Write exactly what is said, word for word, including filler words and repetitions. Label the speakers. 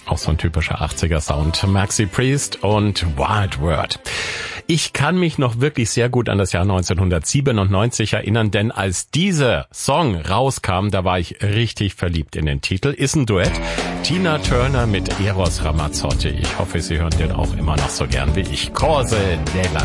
Speaker 1: Auch so ein typischer achtziger Sound. Maxi Priest und Wild World. Ich kann mich noch wirklich sehr gut an das Jahr neunzehnhundertsiebenundneunzig erinnern, denn als dieser Song rauskam, da war ich richtig verliebt in den Titel. Ist ein Duett. Tina Turner mit Eros Ramazzotti. Ich hoffe, Sie hören den auch immer noch so gern wie ich. Cose della